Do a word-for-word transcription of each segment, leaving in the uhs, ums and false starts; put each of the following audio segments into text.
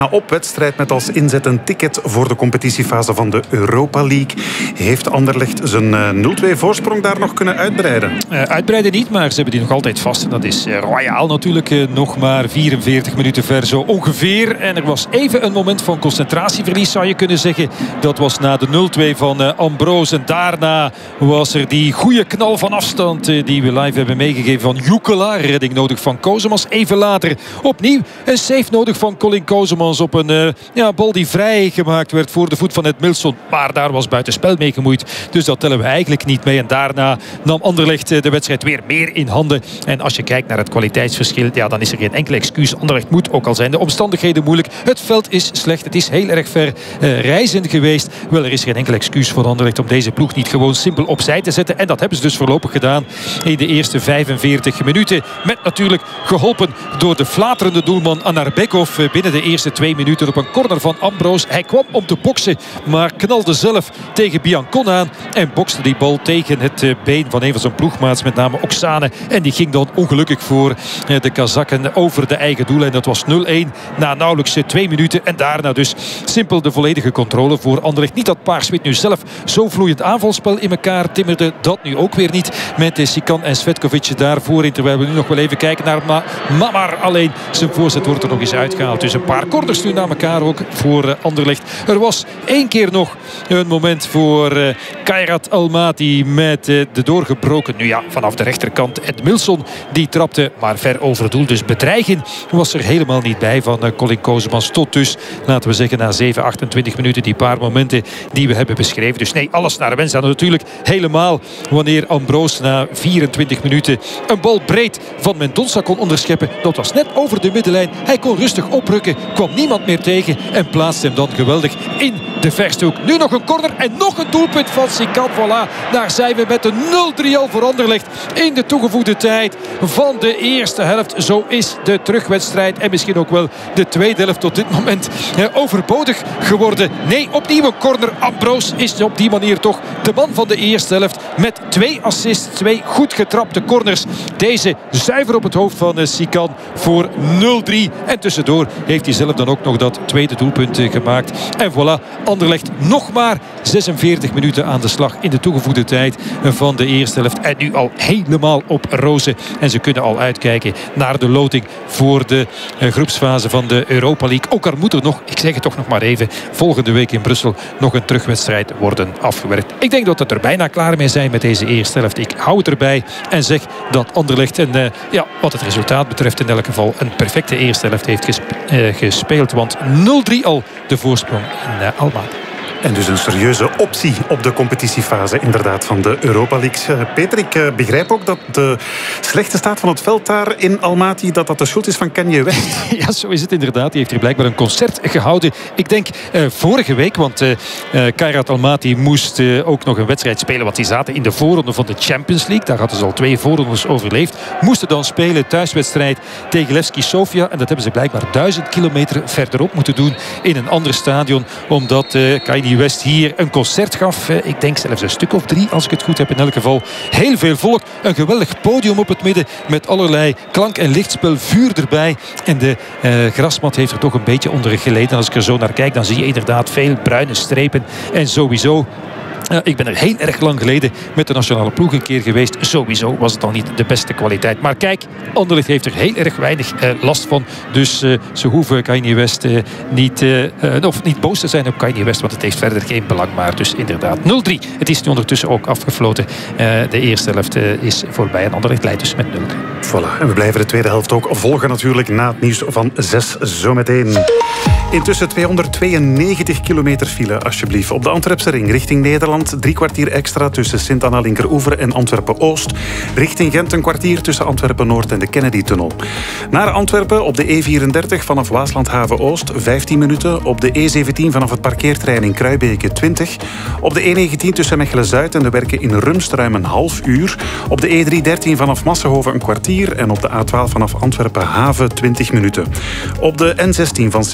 Op wedstrijd met als inzet een ticket voor de competitiefase van de Europa League. Heeft Anderlecht zijn nul twee voorsprong daar nog kunnen uitbreiden? Uh, uitbreiden niet, maar ze hebben die nog altijd vast. En dat is uh, royaal natuurlijk. Uh, nog maar vierenveertig minuten ver zo ongeveer. En er was even een moment van concentratieverlies, zou je kunnen zeggen. Dat was na de nul twee van uh, Ambroos. En daarna was er die goede knal van afstand uh, die we live hebben meegegeven van Jukela. Redding nodig van Kozemas. Even later opnieuw een save nodig van Colin Kozemas op een uh, ja, bal die vrij gemaakt werd voor de voet van Edmilson. Maar daar was buitenspel mee gemoeid. Dus dat tellen we eigenlijk niet mee. En daarna nam Anderlecht de wedstrijd weer meer in handen. En als je kijkt naar het kwaliteitsverschil, ja, dan is er geen enkel excuus. Anderlecht moet, ook al zijn de omstandigheden moeilijk. Het veld is slecht. Het is heel erg ver uh, reizen geweest. Wel, er is geen enkel excuus voor Anderlecht om deze ploeg niet gewoon simpel opzij te zetten. En dat hebben ze dus voorlopig gedaan in de eerste vijfenveertig minuten. Met natuurlijk geholpen door de flaterende doelman Anarbekov binnen de eerste twee minuten op een corner van Ambroos. Hij kwam om te boksen, maar knalde zelf tegen Biancon aan en bokste die bal tegen het been van een van zijn ploegmaats, met name Oksane. En die ging dan ongelukkig voor de Kazakken over de eigen doel. En dat was nul een na nauwelijks twee minuten. En daarna dus simpel de volledige controle voor Anderlecht. Niet dat Paars-wit nu zelf zo vloeiend aanvalspel in elkaar timmerde. Dat nu ook weer niet met Sikan en Svetkovic daarvoor. Terwijl we nu nog wel even kijken naar Ma Mamar. Alleen zijn voorzet wordt er nog eens uitgehaald. Dus een paar corners nu naar elkaar ook voor uh, Anderlecht. Er was één keer nog een moment voor uh, Kairat Almaty met uh, de doorgebroken, nu ja, vanaf de rechterkant Edmilson. Die trapte maar ver over het doel. Dus bedreiging was er helemaal niet bij van uh, Colin Kozemas. Tot dus, laten we zeggen, na zeven, achtentwintig minuten die paar momenten die we hebben beschreven. Dus nee, alles naar de wens. En natuurlijk helemaal wanneer Ambroos na vierentwintig minuten een bal breed van Mendonça kon onderscheppen. Dat was net over de middenlijn. Hij kon rustig oprukken, kwam niemand meer tegen en plaatste hem dan geweldig in de verste hoek. Nu nog een corner en nog een doelpunt van Sikan. Voilà, daar zijn we met een nul drie al voor Anderlecht in de toegevoegde tijd van de eerste helft. Zo is de terugwedstrijd en misschien ook wel de tweede helft tot dit moment eh, overbodig geworden. Nee, opnieuw een corner. Ambroos is op die manier toch de man van de eerste helft met twee assists, twee goed getrapte corners. Deze zuiver op het hoofd van eh, Sikan voor nul drie. En tussendoor heeft hij zelf dan ook nog dat tweede doelpunt eh, gemaakt. En voilà, Anderlecht nog maar zesenveertig minuten aan de slag in de toegevoegde tijd van de eerste helft. En nu al helemaal op rozen. En ze kunnen al uitkijken naar de loting voor de uh, groepsfase van de Europa League. Ook al moet er nog, ik zeg het toch nog maar even, volgende week in Brussel nog een terugwedstrijd worden afgewerkt. Ik denk dat we er bijna klaar mee zijn met deze eerste helft. Ik hou het erbij en zeg dat Anderlecht, en, uh, ja, wat het resultaat betreft in elk geval, een perfecte eerste helft heeft gespe uh, gespeeld. Want nul drie al de voorsprong in uh, Almaty. En dus een serieuze optie op de competitiefase inderdaad van de Europa League. Peter, ik begrijp ook dat de slechte staat van het veld daar in Almaty, dat dat de schuld is van Kanye West. Ja, zo is het inderdaad. Die heeft hier blijkbaar een concert gehouden. Ik denk uh, vorige week, want uh, uh, Kairat Almaty moest uh, ook nog een wedstrijd spelen, want die zaten in de voorronde van de Champions League. Daar hadden ze al twee voorrondes overleefd. Moesten dan spelen thuiswedstrijd tegen Levski Sofia. En dat hebben ze blijkbaar duizend kilometer verderop moeten doen in een ander stadion, omdat uh, Kanye West hier een concert gaf. Ik denk zelfs een stuk of drie, als ik het goed heb. In elk geval heel veel volk. Een geweldig podium op het midden met allerlei klank- en lichtspel, vuur erbij. En de uh, grasmat heeft er toch een beetje onder geleden. Als ik er zo naar kijk, dan zie je inderdaad veel bruine strepen. En sowieso, Uh, ik ben er heel erg lang geleden met de nationale ploeg een keer geweest. Sowieso was het al niet de beste kwaliteit. Maar kijk, Anderlecht heeft er heel erg weinig uh, last van. Dus uh, ze hoeven Kanye West uh, niet, uh, uh, of niet boos te zijn op Kanye West. Want het heeft verder geen belang. Maar dus inderdaad nul drie. Het is nu ondertussen ook afgefloten. Uh, de eerste helft uh, is voorbij. En Anderlecht leidt dus met nul drie. Voilà. En we blijven de tweede helft ook volgen natuurlijk na het nieuws van zes zometeen. Intussen tweehonderdtweeënnegentig kilometer file, alsjeblieft. Op de Antwerpse ring richting Nederland. Drie kwartier extra tussen Sint-Anna Linkeroever en Antwerpen-Oost. Richting Gent een kwartier tussen Antwerpen-Noord en de Kennedy-tunnel. Naar Antwerpen op de E vierendertig vanaf Waaslandhaven-Oost vijftien minuten. Op de E zeventien vanaf het parkeerterrein in Kruibeke twintig. Op de E negentien tussen Mechelen-Zuid en de werken in Rumst ruim een half uur. Op de E driehonderddertien vanaf Massenhoven een kwartier. En op de A twaalf vanaf Antwerpen-Haven twintig minuten. Op de N zestien van Sint-Niklaas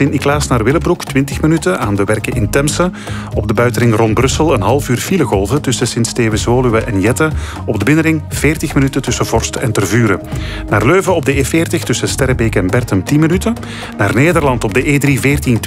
Aalst naar Willebroek, twintig minuten aan de werken in Temse. Op de buitenring rond Brussel een half uur filegolven tussen Sint-Steven-Zoluwe en Jette. Op de binnenring veertig minuten tussen Vorst en Tervuren. Naar Leuven op de E veertig tussen Sterrebeek en Bertem tien minuten. Naar Nederland op de E drie veertien